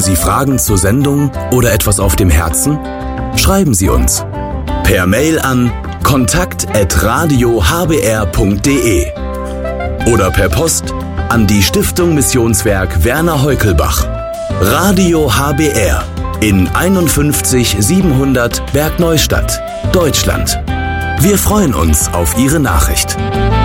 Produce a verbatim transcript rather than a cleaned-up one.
Sie Fragen zur Sendung oder etwas auf dem Herzen? Schreiben Sie uns. Per Mail an kontakt at radio h b r punkt d e oder per Post an die Stiftung Missionswerk Werner Heukelbach. Radio H B R in einundfünfzig siebenhundert Bergneustadt, Deutschland. Wir freuen uns auf Ihre Nachricht.